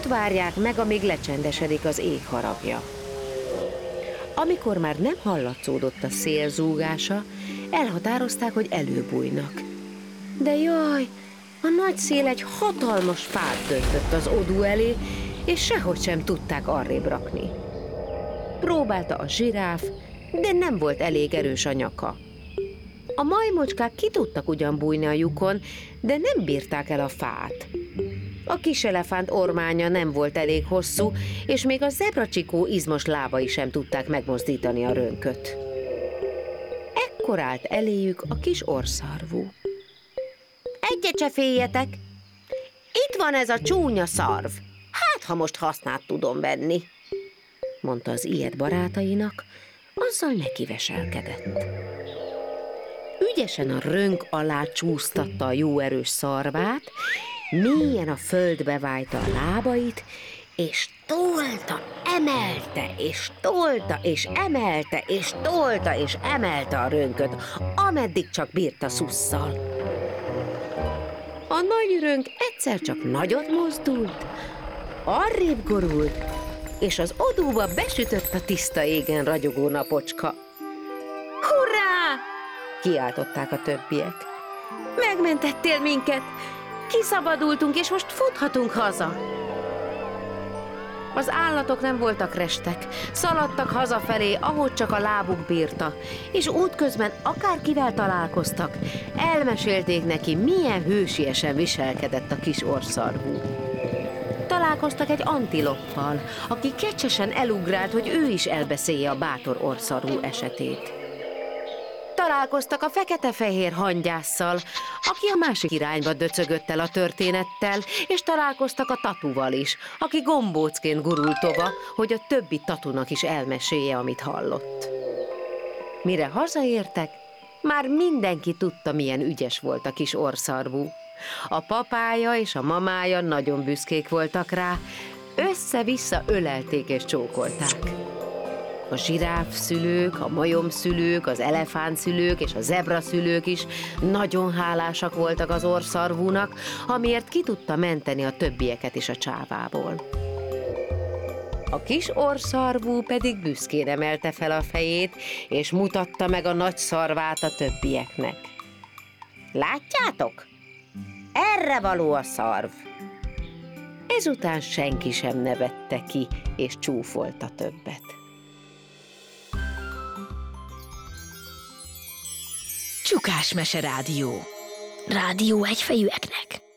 ott várják meg, amíg lecsendesedik az ég harapja. Amikor már nem hallatszódott a szél zúgása, elhatározták, hogy előbújnak. De jaj, a nagy szél egy hatalmas fát döntött az odú elé, és sehogy sem tudták arrébb rakni. Próbálta a zsiráf, de nem volt elég erős a nyaka. A majmocskák ki tudtak ugyan bújni a lyukon, de nem bírták el a fát. A kis elefánt ormánya nem volt elég hosszú, és még a zebracsikó izmos lábai sem tudták megmozdítani a rönköt. Ekkor állt eléjük a kis orrszarvú. Egyet se féljetek! Itt van ez a csúnya szarv. Hát, ha most hasznát tudom venni, mondta az ilyet barátainak, azzal nekiveselkedett. Ügyesen a rönk alá csúsztatta a jó erős szarvát, mélyen a földbe vájta a lábait, és tolta, emelte, és tolta, és emelte, és tolta, és emelte a rönköt, ameddig csak bírta szusszal. A nagy rönk egyszer csak nagyot mozdult, arrébb gorult, és az odúba besütött a tiszta égen ragyogó napocska. Hurrá! Kiáltották a többiek. Megmentettél minket! Kiszabadultunk, és most futhatunk haza! Az állatok nem voltak restek, szaladtak hazafelé, ahogy csak a lábuk bírta, és útközben akárkivel találkoztak, elmesélték neki, milyen hősiesen viselkedett a kis orrszarvú. Találkoztak egy antiloppal, aki kecsesen elugrált, hogy ő is elbeszélje a bátor orrszarvú esetét. Találkoztak a fekete-fehér hangyásszal, aki a másik irányba döcögött el a történettel, és találkoztak a tatuval is, aki gombócként gurult tova, hogy a többi tatunak is elmesélje, amit hallott. Mire hazaértek, már mindenki tudta, milyen ügyes volt a kis orrszarvú. A papája és a mamája nagyon büszkék voltak rá, össze-vissza ölelték és csókolták. A zsiráfszülők, a majomszülők, az elefántszülők és a zebraszülők is nagyon hálásak voltak az orrszarvúnak, amiért ki tudta menteni a többieket is a csávából. A kis orrszarvú pedig büszkén emelte fel a fejét, és mutatta meg a nagy szarvát a többieknek. Látjátok? Erre való a szarv! Ezután senki sem nevette ki, és csúfolta többet. Csukás Mese Rádió. Rádió egyfejűeknek.